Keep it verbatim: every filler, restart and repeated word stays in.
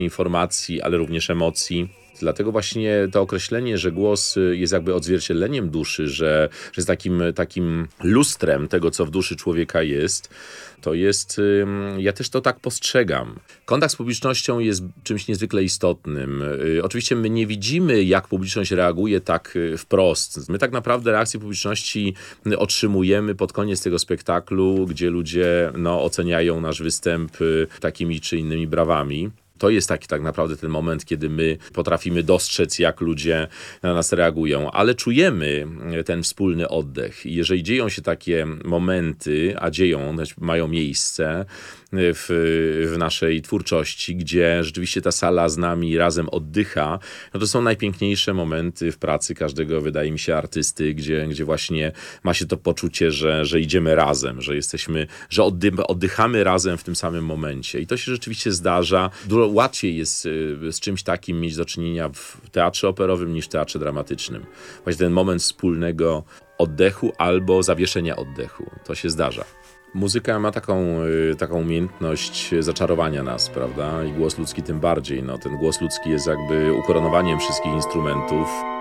informacji, ale również emocji. Dlatego właśnie to określenie, że głos jest jakby odzwierciedleniem duszy, że, że jest takim, takim lustrem tego, co w duszy człowieka jest, to jest, ja też to tak postrzegam. Kontakt z publicznością jest czymś niezwykle istotnym. Oczywiście my nie widzimy, jak publiczność reaguje tak wprost. My tak naprawdę reakcję publiczności otrzymujemy pod koniec tego spektaklu, gdzie ludzie no, oceniają nasz występ takimi czy innymi brawami. To jest taki tak naprawdę ten moment, kiedy my potrafimy dostrzec, jak ludzie na nas reagują, ale czujemy ten wspólny oddech. I jeżeli dzieją się takie momenty, a dzieją, mają miejsce w, w naszej twórczości, gdzie rzeczywiście ta sala z nami razem oddycha, no to są najpiękniejsze momenty w pracy każdego, wydaje mi się, artysty, gdzie, gdzie właśnie ma się to poczucie, że, że idziemy razem, że jesteśmy, że oddy, oddychamy razem w tym samym momencie. I to się rzeczywiście zdarza. Dużo łatwiej jest z czymś takim mieć do czynienia w teatrze operowym niż w teatrze dramatycznym. Właśnie ten moment wspólnego oddechu albo zawieszenia oddechu. To się zdarza. Muzyka ma taką, taką umiejętność zaczarowania nas, prawda? I głos ludzki tym bardziej. No, ten głos ludzki jest jakby ukoronowaniem wszystkich instrumentów.